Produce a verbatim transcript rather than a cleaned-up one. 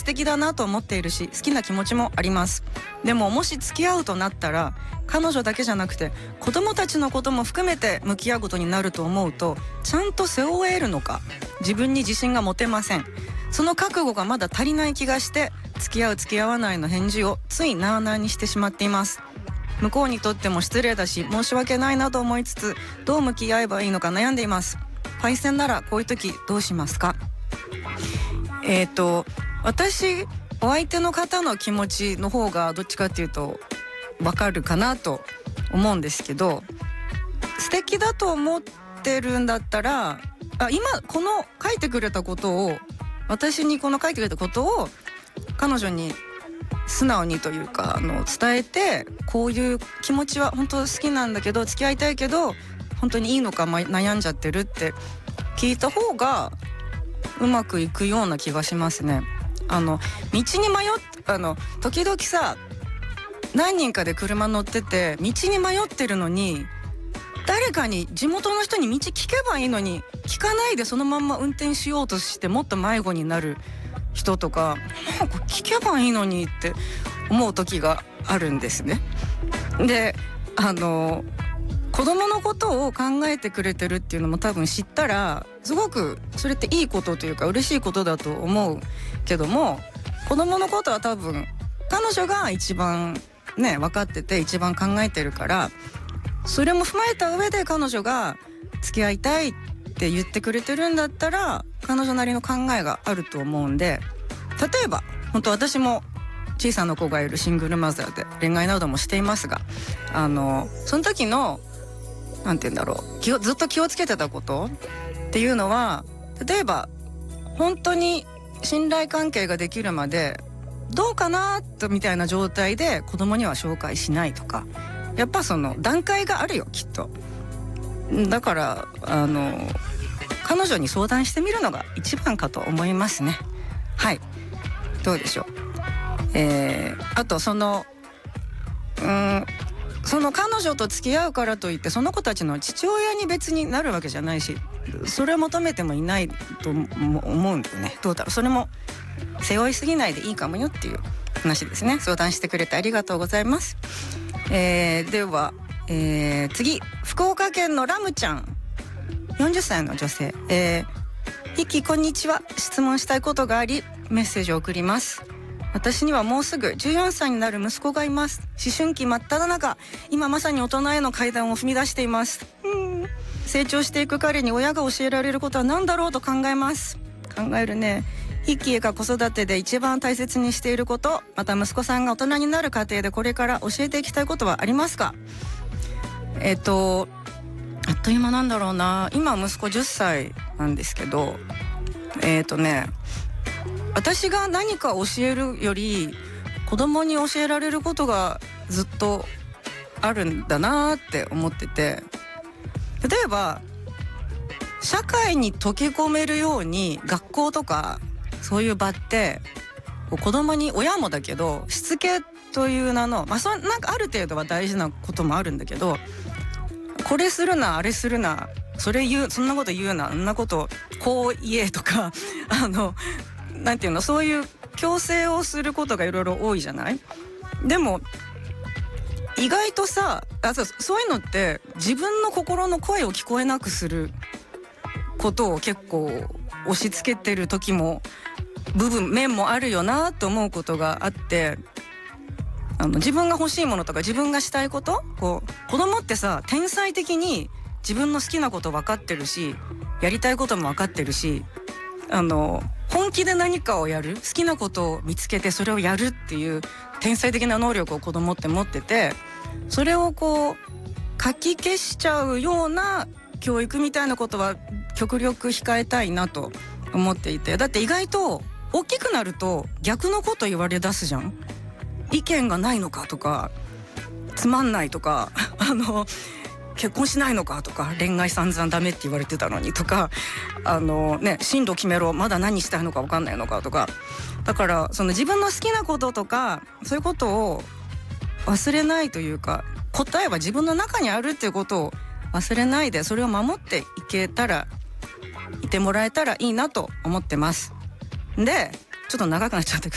敵だなと思っているし、好きな気持ちもあります。でももし付き合うとなったら、彼女だけじゃなくて子供たちのことも含めて向き合うことになると思うと、ちゃんと背負えるのか自分に自信が持てません。その覚悟がまだ足りない気がして、付き合う付き合わないの返事をついなあなあにしてしまっています。向こうにとっても失礼だし申し訳ないなと思いつつ、どう向き合えばいいのか悩んでいます。パイセンならこういう時どうしますか？えーと私、お相手の方の気持ちの方がどっちかっていうとわかるかなと思うんですけど、素敵だと思ってるんだったら、あ今この書いてくれたことを、私にこの書いてくれたことを彼女に素直にというか、あの伝えて、こういう気持ちは本当好きなんだけど、付き合いたいけど本当にいいのか悩んじゃってるって聞いた方がうまくいくような気がしますね。あの道に迷っあの時々さ、何人かで車乗ってて道に迷ってるのに、誰かに地元の人に道聞けばいいのに聞かないでそのまんま運転しようとして、もっと迷子になる人とか、なんか聞けばいいのにって思う時があるんですね。で、あの子供のことを考えてくれてるっていうのも多分知ったら、すごくそれっていいことというか嬉しいことだと思うけども、子供のことは多分彼女が一番ね分かってて一番考えてるから、それも踏まえた上で彼女が付き合いたいって言ってくれてるんだったら、彼女なりの考えがあると思うんで、例えば本当私も小さな子がいるシングルマザーで恋愛などもしていますが、あのその時のなんて言うんだろう、気をずっと気をつけてたことっていうのは、例えば本当に信頼関係ができるまでどうかなとみたいな状態で子供には紹介しないとか、やっぱその段階があるよきっと。だからあの彼女に相談してみるのが一番かと思いますね。はい、どうでしょう。えー、あとそのうーんその彼女と付き合うからといってその子たちの父親に別になるわけじゃないし、それを求めてもいないと思うんだよね。どうだろう、それも背負いすぎないでいいかもよっていう話ですね。相談してくれてありがとうございます。えー、では、えー、次、福岡県のラムちゃん、よんじゅっさいの女性。えー、ヒッキーこんにちは。質問したいことがありメッセージを送ります。私にはもうすぐじゅうよんさいになる息子がいます。思春期真っ只中、今まさに大人への階段を踏み出しています。うん成長していく彼に親が教えられることは何だろうと考えます。考えるね。ヒッキーが子育てで一番大切にしていること、また息子さんが大人になる過程でこれから教えていきたいことはありますか？えっとあっという間なんだろうな。今息子じゅっさいなんですけど、えっとね私が何か教えるより子供に教えられることがずっとあるんだなって思ってて、例えば社会に溶け込めるように学校とかそういう場って子供に、親もだけどしつけという名の、まあ、そなんかある程度は大事なこともあるんだけど、これするなあれするな、それ言うそんなこと言うな、あんなことこう言えとかあのなんていうの、そういう強制をすることがいろいろ多いじゃない。でも意外とさあそう、そういうのって自分の心の声を聞こえなくすることを結構押し付けてる時も部分面もあるよなと思うことがあって、あの自分が欲しいものとか自分がしたいこと、こう子供ってさ天才的に自分の好きなこと分かってるし、やりたいことも分かってるし、あの本気で何かをやる、好きなことを見つけてそれをやるっていう天才的な能力を子供って持ってて、それをこうかき消しちゃうような教育みたいなことは極力控えたいなと思っていて、だって意外と大きくなると逆のこと言われ出すじゃん。意見がないのかとか、つまんないとかあの結婚しないのかとか、恋愛散々ダメって言われてたのにとか、あのね進路決めろ、まだ何したいのか分かんないのかとか。だからその自分の好きなこととかそういうことを忘れないというか、答えは自分の中にあるっていうことを忘れないで、それを守っていけたら、いてもらえたらいいなと思ってます。でちょっと長くなっちゃったけど